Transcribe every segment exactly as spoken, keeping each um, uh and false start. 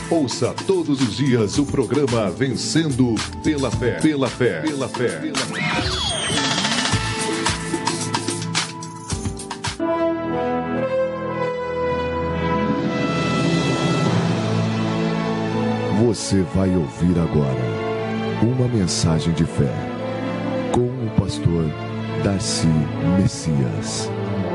Ouça todos os dias o programa Vencendo pela Fé. Pela Fé. Pela Fé. Pela Fé. Você vai ouvir agora uma mensagem de fé com o pastor Darcy Messias.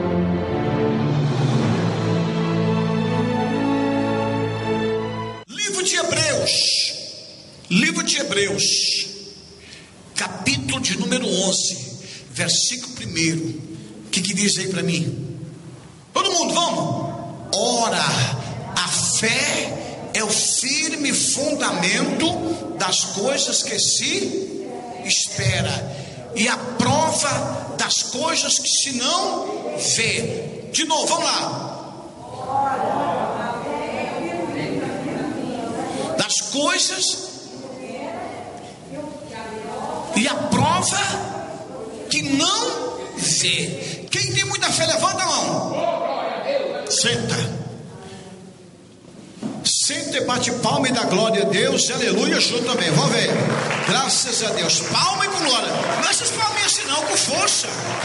Livro de Hebreus, livro de Hebreus, capítulo de número onze, versículo primeiro. O que, que diz aí para mim? Todo mundo, vamos? Ora, a fé é o firme fundamento das coisas que se espera e a prova das coisas que se não vê. De novo, vamos lá. Das coisas e a prova que não vê. Quem tem muita fé, levanta a mão. Senta. Senta e bate palma e dá glória a Deus, aleluia, junto também, vamos ver, graças a Deus, palma e com glória, não é essas palminhas assim não, com força.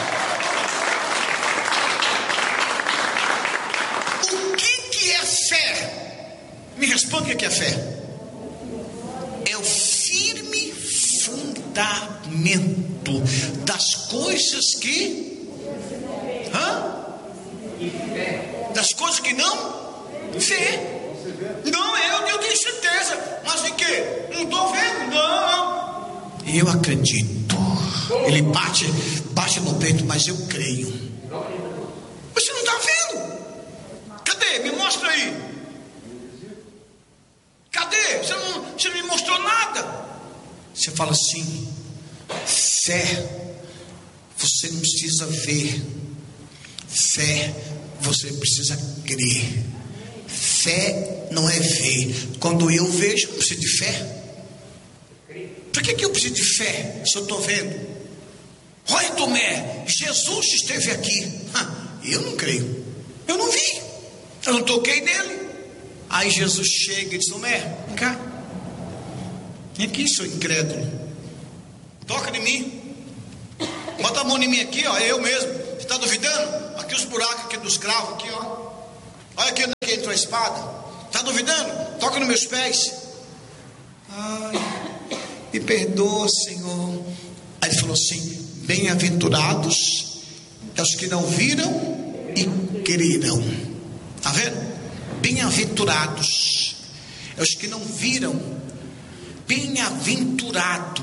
O que que é fé? Me responda o que é fé. É o firme fundamento das coisas que hã? Das coisas que não vê. Não, eu, eu tenho certeza. Mas de quê? Não estou vendo, não. Eu acredito. Ele bate, bate no peito, mas eu creio. Você não está vendo? Cadê? Me mostra aí. Cadê? Você não, você não me mostrou nada. Você fala assim: fé, você não precisa ver. Fé, você precisa crer. Fé não é ver. Quando eu vejo, eu preciso de fé. Por que, que eu preciso de fé se eu estou vendo? Olha, Tomé, Jesus esteve aqui. Eu não creio. Eu não vi. Eu não toquei nele. Aí Jesus chega e diz: Tomé, vem cá. Vem aqui, seu incrédulo. Toca em mim. Bota a mão em mim aqui, ó. É eu mesmo. Você está duvidando? Aqui os buracos aqui dos cravos aqui, ó. Olha aqui onde entrou a espada. Está duvidando? Toca nos meus pés. Ai, me perdoa, Senhor. Aí ele falou assim: bem-aventurados é os que não viram e creram. Está vendo? Bem-aventurados é os que não viram. Bem-aventurado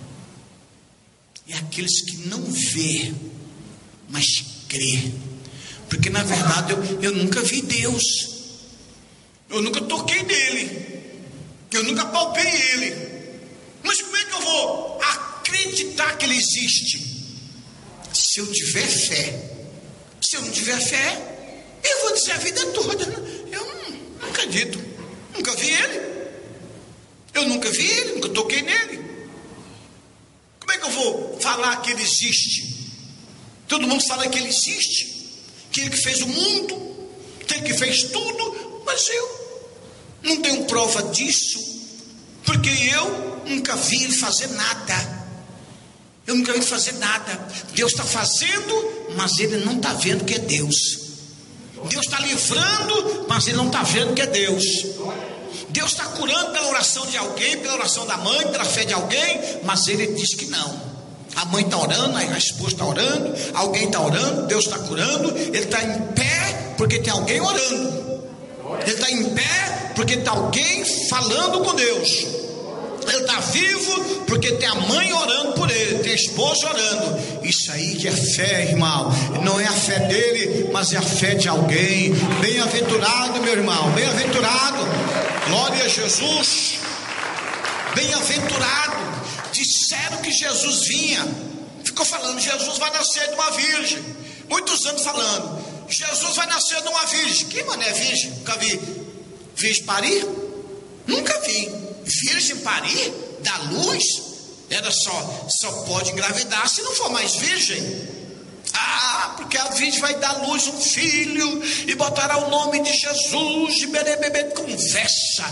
é aqueles que não vê, mas crê. Porque na verdade eu, eu nunca vi Deus. Eu nunca toquei nele. Eu nunca palpei ele. Mas como é que eu vou acreditar que ele existe? Se eu tiver fé. Se eu não tiver fé, eu vou dizer a vida toda: eu não, não acredito. Nunca vi ele. Eu nunca vi ele, nunca toquei nele. Como é que eu vou falar que ele existe? Todo mundo fala que ele existe. Que ele que fez o mundo, que ele que fez tudo, mas eu não tenho prova disso, porque eu nunca vi ele fazer nada. Eu nunca vi ele fazer nada. Deus está fazendo, mas ele não está vendo que é Deus. Deus está livrando, mas ele não está vendo que é Deus. Deus está curando pela oração de alguém, pela oração da mãe, pela fé de alguém, mas ele diz que não. A mãe está orando, a esposa está orando, alguém está orando, Deus está curando. Ele está em pé porque tem alguém orando. Ele está em pé porque tem alguém falando com Deus. Ele está vivo porque tem a mãe orando por ele, tem a esposa orando. Isso aí que é fé, irmão. Não é a fé dele, mas é a fé de alguém. Bem-aventurado, meu irmão, bem-aventurado. Glória a Jesus. Bem-aventurado. Disseram que Jesus vinha. Ficou falando: Jesus vai nascer de uma virgem. Muitos anos falando: Jesus vai nascer de uma virgem. Quem mano é virgem? Nunca vi virgem parir? Nunca vi. Virgem parir? Da luz? Era só, só pode engravidar se não for mais virgem. Ah, porque a virgem vai dar à luz um filho e botará o nome de Jesus. E bebê, conversa.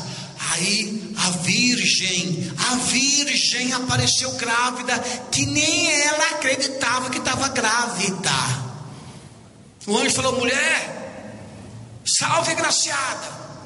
Aí a virgem, a virgem apareceu grávida, que nem ela acreditava que estava grávida. O anjo falou: mulher, salve agraciada,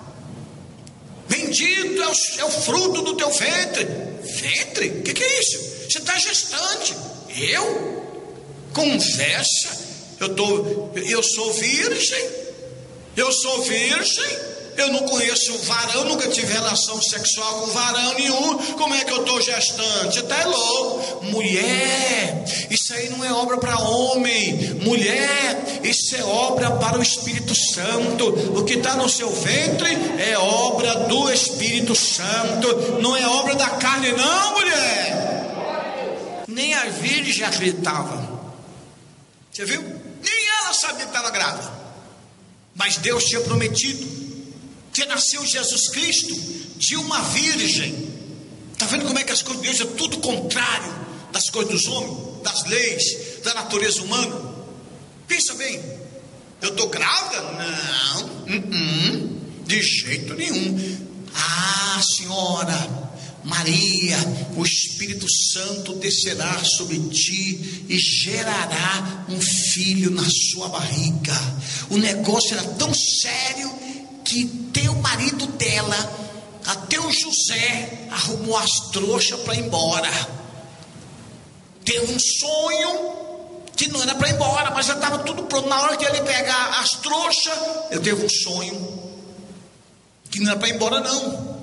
bendito é o, é o fruto do teu ventre. Ventre? O que, que é isso? Você está gestante. Eu? Conversa. Eu, tô, eu sou virgem. Eu sou virgem. Eu não conheço varão, nunca tive relação sexual com varão nenhum. Como é que eu estou gestante? Você está louco. Mulher, isso aí não é obra para homem. Mulher, isso é obra para o Espírito Santo. O que está no seu ventre é obra do Espírito Santo. Não é obra da carne não, mulher. Nem a virgem acreditava. Você viu? Nem ela sabia que estava grávida. Mas Deus tinha prometido que nasceu Jesus Cristo de uma virgem. Está vendo como é que as coisas de Deus é tudo contrário das coisas dos homens, das leis, da natureza humana? Pensa bem, eu estou grávida? Não, uh-uh, de jeito nenhum. Ah, senhora Maria, o Espírito Santo descerá sobre ti e gerará um filho na sua barriga. O negócio era tão sério que teu marido dela, até o José, arrumou as trouxas para ir embora. Teve um sonho que não era para ir embora, mas já estava tudo pronto. Na hora que ele pegar as trouxas, eu teve um sonho que não era para ir embora não.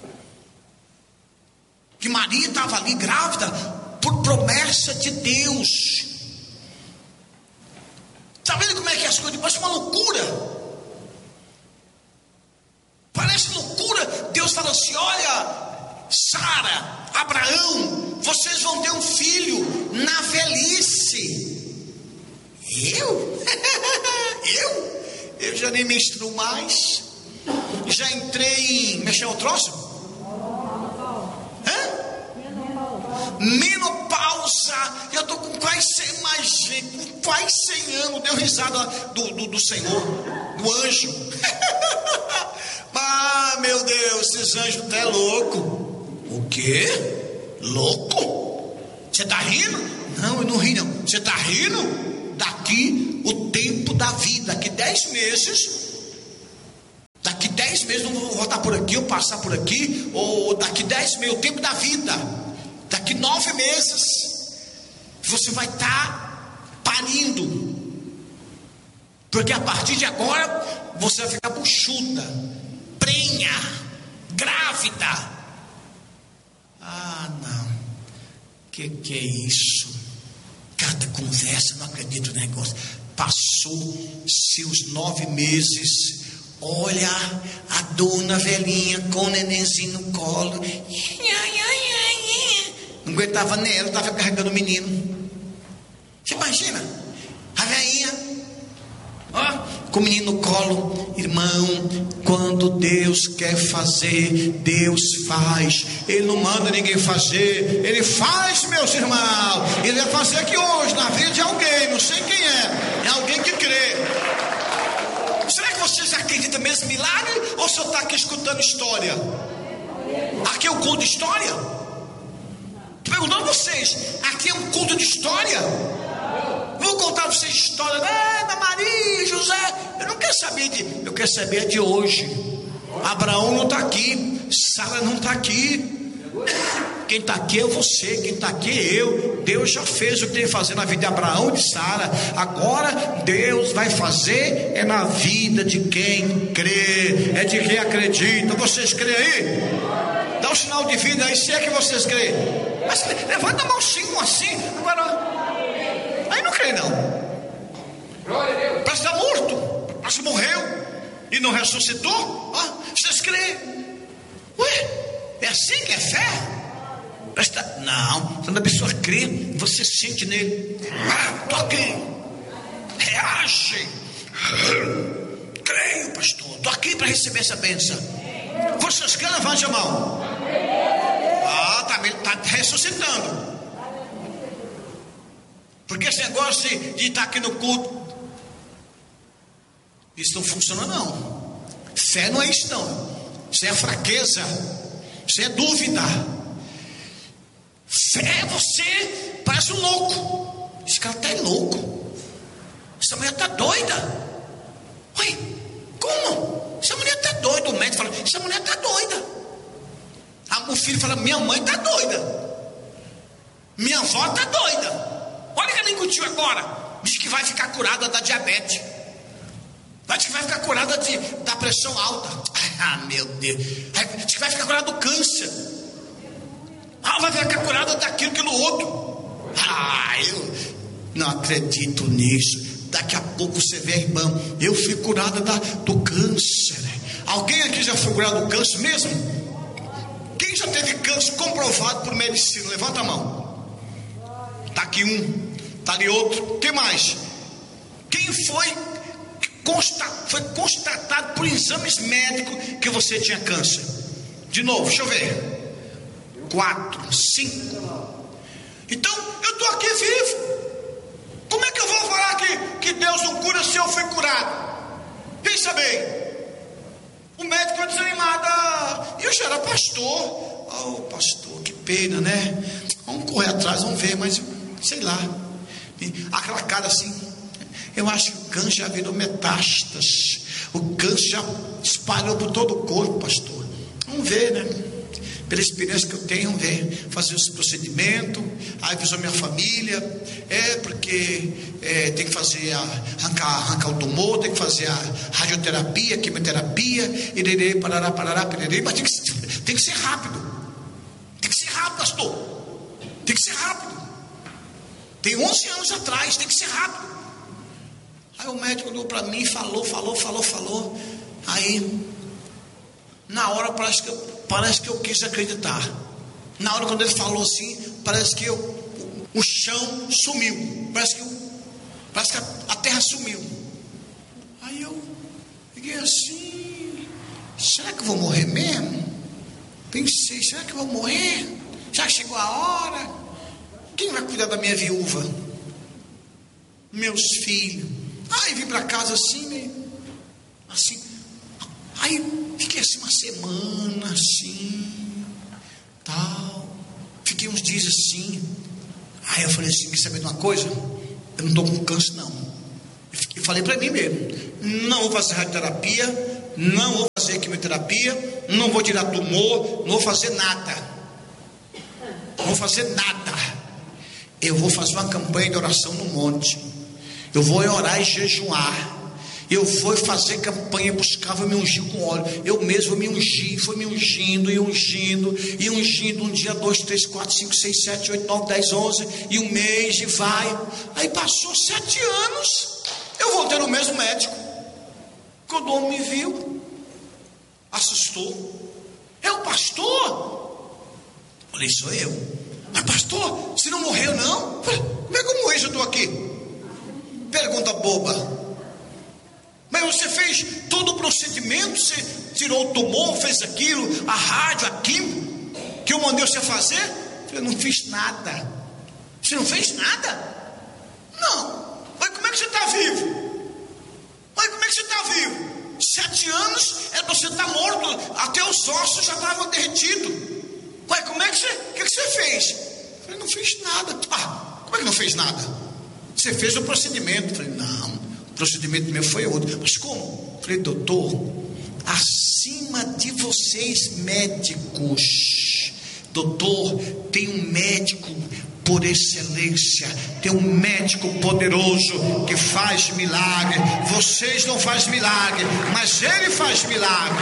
Que Maria estava ali grávida por promessa de Deus. Está vendo como é que as coisas? Parece uma loucura. Parece loucura. Deus fala assim: olha, Sara, Abraão, vocês vão ter um filho na velhice. Eu? Eu? Eu já nem menstruo mais. Já entrei em... mexer o troço? Hã? Menopausa. Eu estou com quase cem, mais, com quase cem anos. Deu risada do, do, do Senhor, do anjo. Ah, meu Deus, esses anjos até louco. O quê? Louco? Você está rindo? Não, eu não ri não. Você está rindo? Daqui o tempo da vida, daqui dez meses, daqui dez meses, não vou voltar por aqui, ou passar por aqui, ou daqui dez meses, o tempo da vida, daqui nove meses, você vai estar tá parindo. Porque a partir de agora, você vai ficar buchuda, prenha, grávida. Ah, não. Que que é isso? Cada conversa, não acredito no negócio. Passou seus nove meses. Olha a dona velhinha com o nenenzinho no colo. Não aguentava nem ela, estava carregando o menino. Você imagina? A velhinha, ó, com o menino no colo. Irmão, quando Deus quer fazer, Deus faz. Ele não manda ninguém fazer, Ele faz, meus irmãos. Ele vai fazer aqui hoje, na vida de alguém, não sei quem é. É alguém que crê. Será que vocês acreditam mesmo em milagre? Ou só está aqui escutando história? Aqui é um culto de história? Estou perguntando a vocês, aqui é um culto de história? Vou contar para vocês história da Maria, José. Eu não quero saber de, eu quero saber de hoje. Abraão não está aqui, Sara não está aqui. Quem está aqui é você, quem está aqui é eu. Deus já fez o que tem que fazer na vida de Abraão e de Sara. Agora Deus vai fazer é na vida de quem crê, é de quem acredita. Vocês creem aí? Dá um sinal de vida aí, se é que vocês creem. Mas levanta a mão sim, assim. Agora, aí não crê não. Parece que está morto, parece que morreu e não ressuscitou. Ah, vocês creem? Ué, é assim que é fé? Tá... Não, quando a pessoa crê, você sente nele. Ah, tô aqui. Reage. Creio, pastor. Tô aqui para receber essa bênção. Vocês creem? Levante a mão. Ah, tá, tá ressuscitando. Porque esse negócio de, de estar aqui no culto, isso não funciona não. Fé não é isso não. Isso é fraqueza. Isso é dúvida. Fé, você parece um louco. Esse cara está louco. Essa mulher está doida. Oi, como? Essa mulher está doida. O médico fala, essa mulher está doida. O filho fala, minha mãe está doida. Minha avó está doida. Olha que ela incutiu agora. Diz que vai ficar curada da diabetes. Diz que vai ficar curada de, da pressão alta. Ah, meu Deus. Diz que vai ficar curada do câncer. Ah, vai ficar curada daquilo, aquilo outro. Ah, eu não acredito nisso. Daqui a pouco você vê, irmão, eu fui curada da, do câncer. Alguém aqui já foi curado do câncer mesmo? Quem já teve câncer comprovado por medicina? Levanta a mão. Está aqui um, está ali outro. Quem mais? Quem foi, consta, foi constatado por exames médicos que você tinha câncer? De novo, deixa eu ver. Quatro, cinco. Então, eu estou aqui vivo. Como é que eu vou falar que, que Deus não cura se eu fui curado? Pensa bem. O médico foi desanimado. Eu já era pastor. Oh, pastor, que pena, né? Vamos correr atrás, vamos ver, mas sei lá. Aquela cara assim. Eu acho que o câncer já virou metástase. O câncer já espalhou por todo o corpo, pastor. Vamos ver, né? Pela experiência que eu tenho, vamos ver. Fazer esse procedimento. Aí avisou minha família. É porque é, tem que fazer a, arrancar, arrancar o tumor, tem que fazer a radioterapia, quimioterapia, irerê, parará, parará, pererê, mas tem que, tem que ser rápido. Tem que ser rápido, pastor. Tem que ser rápido. Tem onze anos atrás, tem que ser rápido. Aí o médico olhou para mim, falou, falou, falou, falou. Aí, na hora parece que, eu, parece que eu quis acreditar. Na hora quando ele falou assim, parece que eu, o, o chão sumiu. Parece que, eu, parece que a, a terra sumiu. Aí eu fiquei assim, será que eu vou morrer mesmo? Pensei, será que eu vou morrer? Já chegou a hora? Quem vai cuidar da minha viúva? Meus filhos. Aí vim para casa assim, assim. Aí fiquei assim uma semana assim, tal. Fiquei uns dias assim. Aí eu falei assim, quer saber de uma coisa? Eu não estou com câncer não. Eu falei para mim mesmo, não vou fazer radioterapia, não vou fazer quimioterapia, não vou tirar tumor, não vou fazer nada. Não vou fazer nada. Eu vou fazer uma campanha de oração no monte. Eu vou orar e jejuar. Eu vou fazer campanha, buscava me ungir com óleo. Eu mesmo me ungi, fui me ungindo e ungindo e ungindo. Um dia, dois, três, quatro, cinco, seis, sete, oito, nove, dez, onze. E um mês e vai. Aí passou sete anos. Eu voltei no mesmo médico. Quando o homem me viu, assustou. É o pastor? Falei, sou eu. Mas pastor, você não morreu não? Falei, como é que eu morri se eu estou aqui? Pergunta boba. Mas você fez todo o procedimento, você tirou o tumor, fez aquilo, a rádio, aquilo, que eu mandei você fazer? Eu falei, não fiz nada. Você não fez nada? Não. Mas como é que você está vivo? Mas como é que você está vivo? Sete anos, era para você estar morto, até os ossos já estavam derretidos. Ué, como é que você, o que, que você fez? Eu falei, não fiz nada. Ah, como é que não fez nada? Você fez o procedimento. Eu falei, não, o procedimento meu foi outro. Mas como? Eu falei, doutor, acima de vocês médicos, doutor, tem um médico por excelência, tem um médico poderoso que faz milagre. Vocês não fazem milagre, mas ele faz milagre.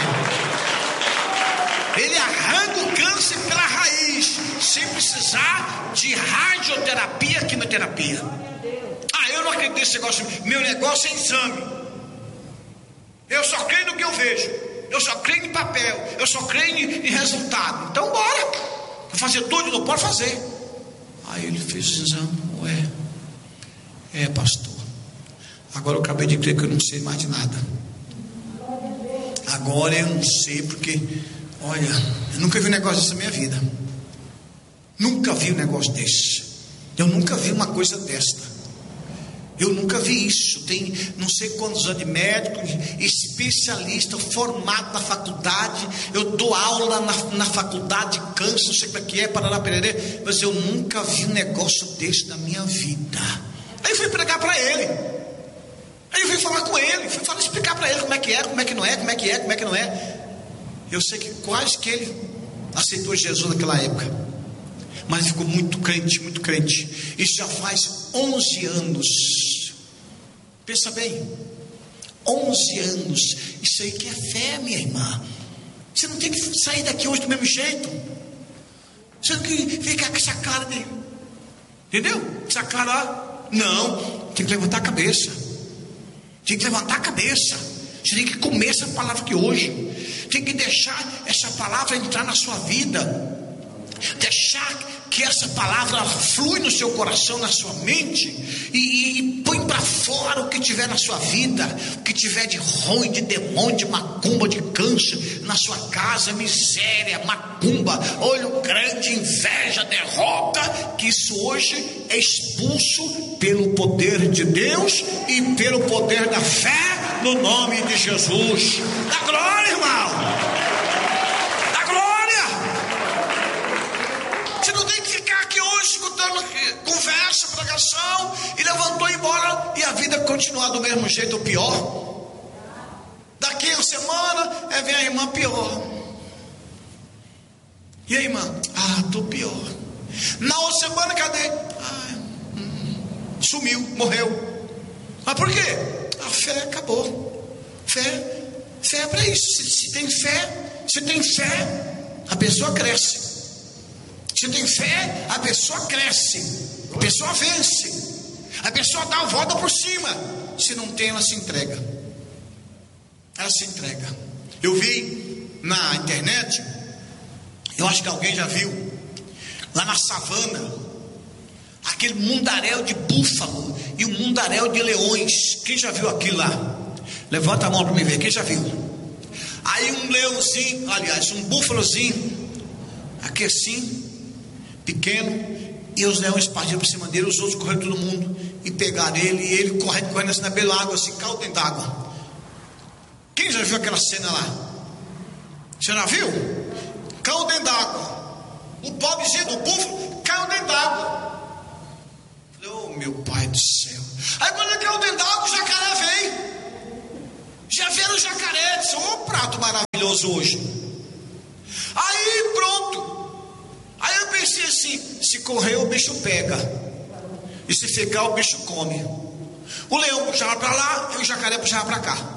Ele arranca o câncer pela raiz, sem precisar de radioterapia, quimioterapia. Ah, eu não acredito nesse negócio. Meu negócio é exame. Eu só creio no que eu vejo. Eu só creio em papel. Eu só creio em resultado. Então bora. Vou fazer tudo, não pode fazer. Aí ele fez o exame. Ué, é pastor, agora eu acabei de crer que eu não sei mais de nada. Agora eu não sei porque, olha, eu nunca vi um negócio desse na minha vida. Nunca vi um negócio desse. Eu nunca vi uma coisa desta. Eu nunca vi isso. Tem não sei quantos anos de médico, especialista, formado na faculdade. Eu dou aula na, na faculdade de câncer, não sei como é que é, parará, pererê, mas eu nunca vi um negócio desse na minha vida. Aí eu fui pregar para ele. Aí eu fui falar com ele, fui falar, explicar para ele como é que é, como é que não é, como é que é, como é que não é. Eu sei que quase que ele aceitou Jesus naquela época, mas ficou muito crente, muito crente. Isso já faz onze anos. Pensa bem, onze anos. Isso aí que é fé, minha irmã. Você não tem que sair daqui hoje do mesmo jeito. Você não tem que ficar com essa cara de, entendeu? Essa cara, não. Tem que levantar a cabeça. Tem que levantar a cabeça. Você tem que comer essa palavra aqui hoje. Tem que deixar essa palavra entrar na sua vida. Deixar que essa palavra flui no seu coração, na sua mente, e, e, e põe para fora o que tiver na sua vida, o que tiver de ruim, de demônio, de macumba, de câncer na sua casa, miséria, macumba, olho grande, inveja, derrota, que isso hoje é expulso pelo poder de Deus e pelo poder da fé, no nome de Jesus. Dá glória, irmão. Escutando conversa, pregação, e levantou e embora, e a vida continuar do mesmo jeito ou pior. Daqui a uma semana é vem a irmã pior. E a irmã? Ah, estou pior. Na outra semana, cadê? Ah, hum, sumiu, morreu. Mas por quê? A fé acabou. Fé, fé é para isso. Se, se tem fé, se tem fé, a pessoa cresce. Se tem fé, a pessoa cresce, a pessoa vence, a pessoa dá a volta por cima. Se não tem, ela se entrega. Ela se entrega. Eu vi na internet, eu acho que alguém já viu, lá na savana, aquele mundaréu de búfalo e o mundaréu de leões. Quem já viu aquilo lá? Levanta a mão para me ver. Quem já viu? Aí um leãozinho, aliás, um búfalozinho, aqui assim, pequeno, e os leões partiram por cima dele, os outros correram todo mundo e pegaram ele, e ele correndo, correndo assim na beira da água, assim, caiu dentro d'água. Quem já viu aquela cena lá? Você já viu? Caiu dentro d'água. O pobrezinho do búfalo caiu dentro d'água. Oh, meu pai do céu. Aí quando ele caiu dentro d'água, o jacaré veio. Já viram o jacaré? Disse, oh, prato maravilhoso hoje. Aí pronto. Aí eu pensei assim, se correr o bicho pega, e se ficar o bicho come. O leão puxava para lá e o jacaré puxava para cá.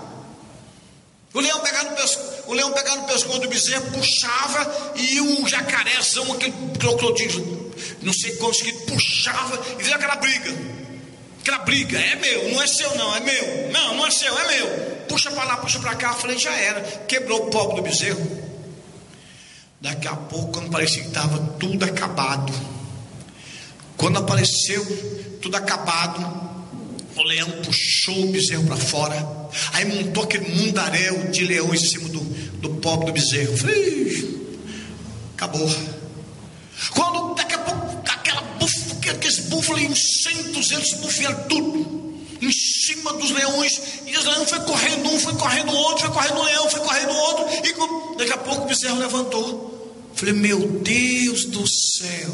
O leão pegava no pescoço, o leão pegava no pescoço do bezerro, puxava, e o jacarézão, aquele crocodilo, não sei quantos que puxava, e veio aquela briga. Aquela briga, é meu, não é seu não, é meu. Não, não é seu, é meu. Puxa para lá, puxa para cá. Eu falei, já era, quebrou o pobre do bezerro. Daqui a pouco, quando parecia que estava tudo acabado, quando apareceu tudo acabado, o leão puxou o bezerro para fora, aí montou aquele mundaréu de leões em cima do, do pobre do bezerro. Falei, acabou. Quando daqui a pouco, aquela búfala, aqueles búfalos, uns cem, duzentos búfalos vieram tudo em cima dos leões, e os leões foi correndo um, foi correndo o outro, foi correndo o leão, foi correndo o outro, e daqui a pouco o bezerro levantou. Falei, meu Deus do céu,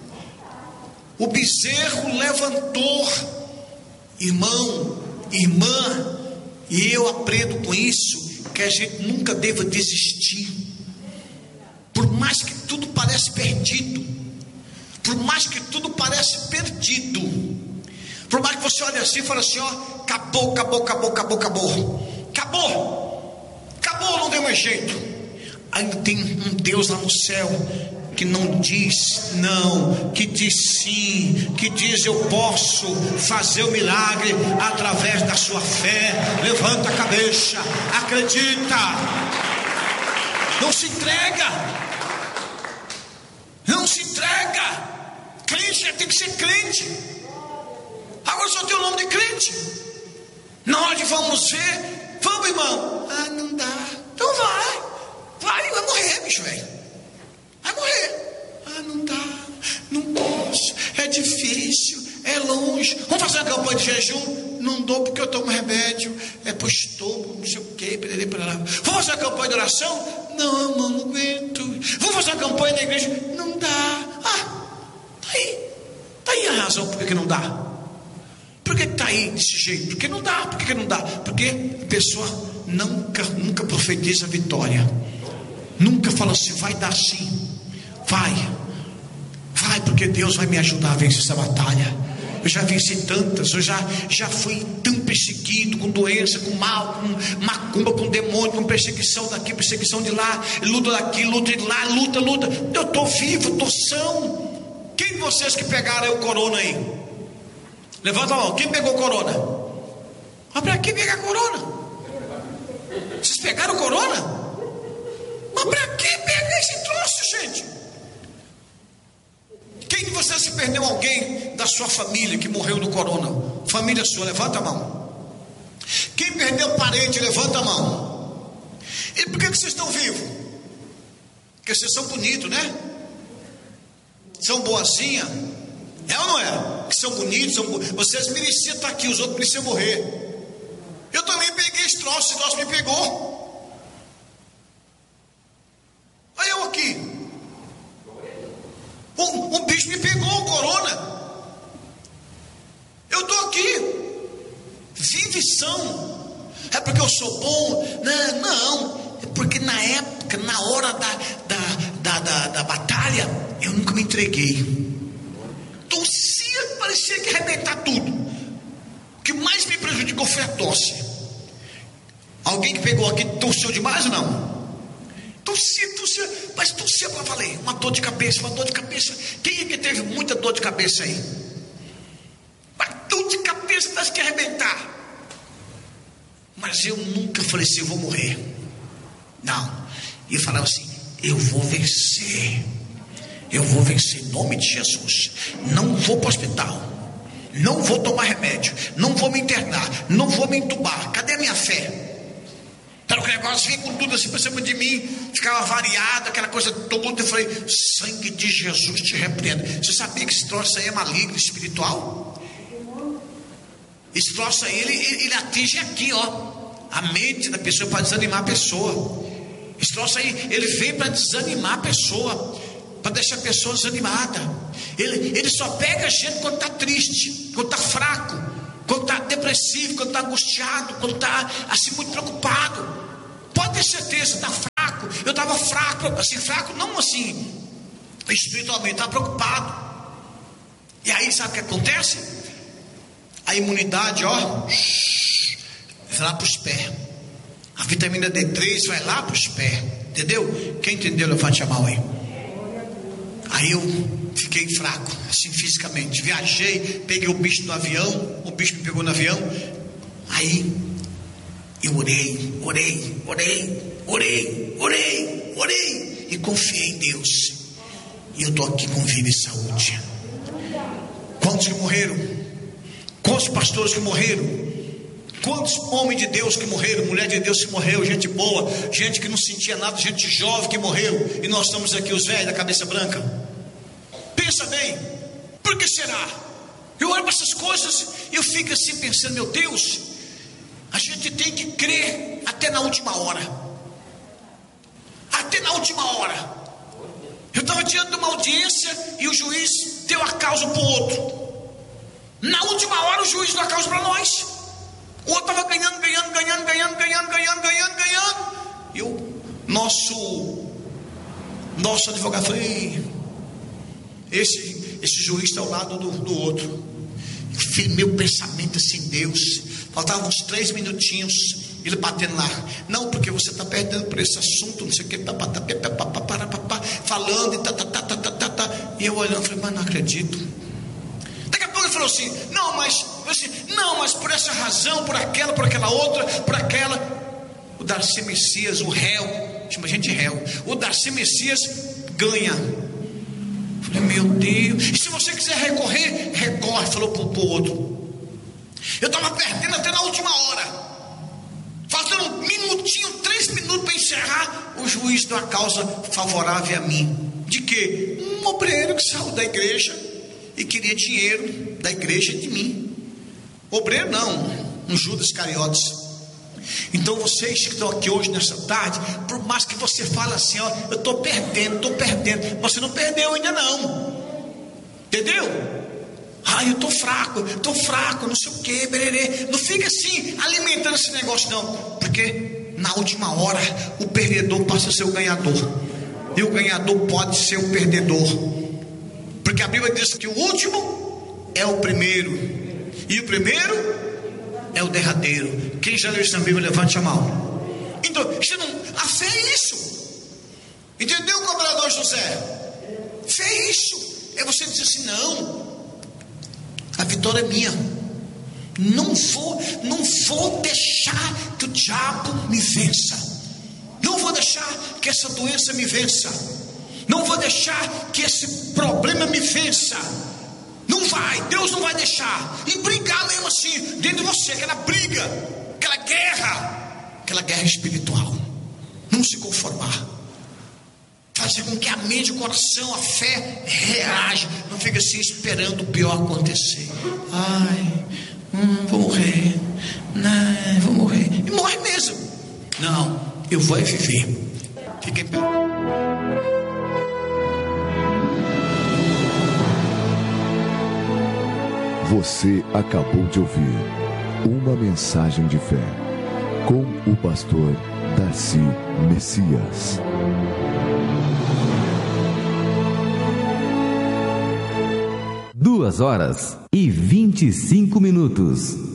o bezerro levantou. Irmão, irmã, e eu aprendo com isso, que a gente nunca deva desistir. Por mais que tudo pareça perdido, por mais que tudo pareça perdido, por mais que você olhe assim e fale assim, ó, acabou, acabou, acabou, acabou, acabou, acabou, acabou, não tem mais jeito. Ainda tem um Deus lá no céu que não diz não, que diz sim, que diz eu posso fazer o milagre através da sua fé. Levanta a cabeça, acredita, não se entrega, não se entrega. Crente tem que ser crente. Agora só tem o nome de crente. Na hora de vamos ver, vamos, irmão. Ah, não dá. Então vai. Vai, vai morrer, bicho velho. Vai morrer. Ah, não dá, não posso, é difícil, é é longe. Vamos fazer uma campanha de jejum? Não dou porque eu tomo remédio, é pro estômago, não sei o que, pererê, pererê. Vamos fazer uma campanha de oração? Não, não, não aguento. Vamos fazer uma campanha na igreja? Não dá. Ah, tá aí. Tá aí a razão por que não dá. Por que está aí desse jeito? Porque não dá. Por que não dá? Porque a pessoa nunca, nunca profetiza a vitória. Nunca fala assim, vai dar sim. Vai. Vai, porque Deus vai me ajudar a vencer essa batalha. Eu já venci tantas. Eu já, já fui tão perseguido, com doença, com mal, com macumba, com demônio, com perseguição daqui, perseguição de lá, luta daqui, luta de lá, luta, luta. Eu estou vivo, estou são. Quem de vocês que pegaram o corona aí? Levanta a mão. Quem pegou corona? Mas para que pegar corona? Vocês pegaram corona? Mas para que pegar esse troço, gente? Quem de vocês se perdeu alguém da sua família que morreu do corona? Família sua, levanta a mão. Quem perdeu parente, levanta a mão. E por que vocês estão vivos? Porque vocês são bonitos, né? São boazinha. É ou não é? Que são bonitos, são bo... vocês mereciam estar aqui, os outros mereciam morrer. Eu também peguei esse troço, esse troço me pegou. Olha eu aqui. Um, um bicho me pegou, o corona. Eu estou aqui. Vive são. É porque eu sou bom? Não, não. É porque na época, na hora da, da, da, da, da batalha, eu nunca me entreguei. Tossia, parecia que ia arrebentar tudo. O que mais me prejudicou foi a tosse. Alguém que pegou aqui tossiu demais ou não? Tossia, tossia, mas tossia para valer. Uma dor de cabeça, uma dor de cabeça. Quem é que teve muita dor de cabeça aí? Uma dor de cabeça, parece que ia arrebentar. Mas eu nunca falei assim, eu vou morrer. Não. E eu falava assim, eu vou vencer. Eu vou vencer em nome de Jesus. Não vou para o hospital. Não vou tomar remédio. Não vou me internar. Não vou me entubar. Cadê a minha fé? Então o negócio vinha com tudo assim para cima de mim. Ficava variado, aquela coisa toda. Eu falei, sangue de Jesus te repreenda. Você sabia que esse troço aí é maligno, espiritual? Esse troço aí, ele, ele, ele atinge aqui, ó, a mente da pessoa, para desanimar a pessoa. Esse troço aí, ele vem para desanimar a pessoa, para deixar a pessoa desanimada. Ele, ele só pega a gente quando está triste, quando está fraco, quando está depressivo, quando está angustiado, quando está assim muito preocupado. Pode ter certeza, está fraco. Eu estava fraco, assim, fraco não assim espiritualmente, estava preocupado. E aí sabe o que acontece? A imunidade, ó, vai lá para os pés. A vitamina D três vai lá para os pés. Entendeu? Quem entendeu, levante a mão aí. Aí eu fiquei fraco, assim fisicamente. Viajei, peguei o bicho no avião. O bicho me pegou no avião. Aí eu orei, orei, orei, orei, orei, orei. E confiei em Deus. E eu estou aqui com vida e saúde. Quantos que morreram? Quantos pastores que morreram? Quantos homens de Deus que morreram? Mulher de Deus que morreu, gente boa, gente que não sentia nada, gente jovem que morreu. E nós estamos aqui, os velhos da cabeça branca. Pensa bem, por que será? Eu olho para essas coisas e eu fico assim pensando, meu Deus, a gente tem que crer até na última hora. Até na última hora. Eu estava diante de uma audiência e o juiz deu a causa para o outro. Na última hora o juiz deu a causa para nós. O outro estava ganhando, ganhando, ganhando, ganhando, ganhando, ganhando, ganhando, ganhando. E o nosso Nosso advogado falou, esse, esse juiz está ao lado do, do outro. Eu firmei o pensamento assim, Deus. Faltavam uns três minutinhos, ele batendo lá. Não, porque você está perdendo por esse assunto, não sei o que, falando e tá, tá, tá, tá, tá, tá, tá. E eu olhando, falei, mas não acredito. Daqui a pouco ele falou assim, não, mas assim, não, mas por essa razão, por aquela, por aquela outra, por aquela. O Darcy Messias, o réu, chama a gente réu. O Darcy Messias ganha. Falei, meu Deus. E se você quiser recorrer, recorre. Falou para o outro. Eu estava perdendo até na última hora. Faltando um minutinho, três minutos para encerrar. O juiz deu a causa favorável a mim. De quê? Um obreiro que saiu da igreja e queria dinheiro da igreja de mim. Obreiro não, um Judas Iscariotes. Então vocês que estão aqui hoje nessa tarde, por mais que você fale assim, ó, eu estou perdendo, estou perdendo, você não perdeu ainda não, entendeu? Ah, eu estou fraco, estou fraco, não sei o que, bererê. Não fica assim, alimentando esse negócio não, porque na última hora o perdedor passa a ser o ganhador, e o ganhador pode ser o perdedor, porque a Bíblia diz que o último é o primeiro, e o primeiro é o derradeiro. Quem já leu isso na Bíblia, levante a mão. Então, você não, a fé é isso, entendeu, cobrador José? Fé é isso, é você dizer assim, não, a vitória é minha, não vou, não vou deixar que o diabo me vença, não vou deixar que essa doença me vença, não vou deixar que esse problema me vença, não vai, Deus não vai deixar, e brigar mesmo assim, dentro de você, aquela briga, aquela guerra, aquela guerra espiritual, não se conformar, fazer com que a mente, o coração, a fé reage, não fica assim esperando o pior acontecer. Ai, hum, vou morrer, não, vou morrer, e morre mesmo. Não, eu vou viver. Fica em pé. Você acabou de ouvir uma mensagem de fé com o pastor Darcy Messias. Duas horas e vinte e cinco minutos.